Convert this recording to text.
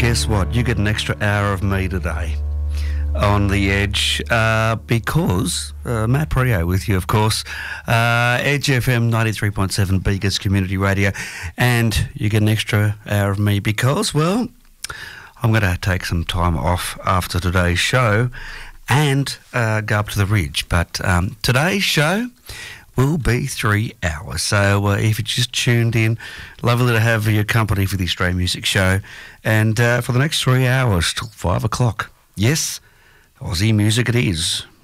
guess what? You get an extra hour of me today on The Edge because Matt Priaulx with you, of course. Edge FM 93.7 Begas Community Radio. And you get an extra hour of me because, well, I'm going to take some time off after today's show and go up to the Ridge. But today's show will be 3 hours. So if you just tuned in, lovely to have your company for the Australian Music Show. And for the next 3 hours till 5 o'clock, yes, Aussie music it is.